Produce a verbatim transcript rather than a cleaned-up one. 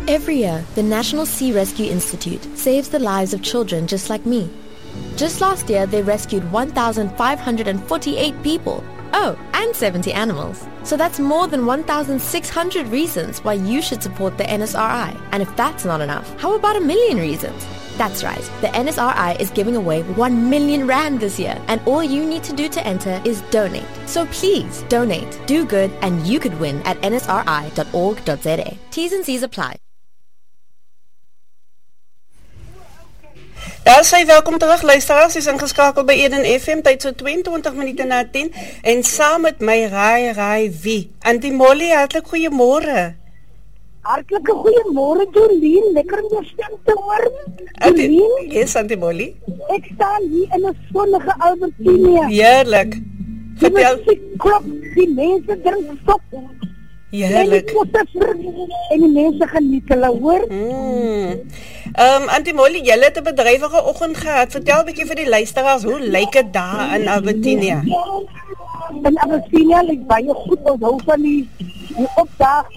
Every year, the National Sea Rescue Institute saves the lives of children just like me. Just last year, they rescued one thousand five hundred forty-eight people. Oh, and seventy animals. So that's more than one thousand six hundred reasons why you should support the N S R I. And if that's not enough, how about a million reasons? That's right, the N S R I is giving away one million rand this year, and all you need to do to enter is donate. So please, donate, do good, and you could win at n s r i dot org dot z a. T's and C's apply. Daar sê welkom terug luisteraars, is ingeskakel by Eden F M, tyd so tweeëntwintig minute na tien, en saam met my raai, raai wie? Auntie Molly, hartlik goeiemôre. Hartlike goeiemôre Jolien, lekker om jou stem te hoor. Jolien? Yes, Auntie Molly. Ek staan hier in 'n sonnige Albertinia. Heerlik. Vertel. Die musiek klop, die mense drink stop. Heerlik. En die mense geniet hulle, hoor. Mm. Um, Auntie Molly, jy het 'n bedrywige oggend gehad. Vertel 'n bietjie vir die luisteraars, hoe lyk dit daar in Albertinia? In Albertinia lyk baie goed, ons hou van die, die opdaag